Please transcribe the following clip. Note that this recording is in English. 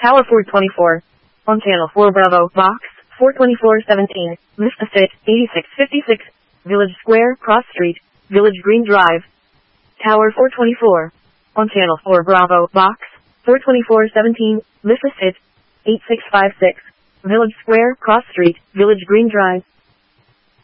Tower 424. On Channel 4 Bravo, Box 42417, Vista Fit, 8656, Village Square, Cross Street, Village Green Drive. Tower 424. On Channel 4 Bravo, Box 42417, Vista Fit, 8656, Village Square, Cross Street, Village Green Drive.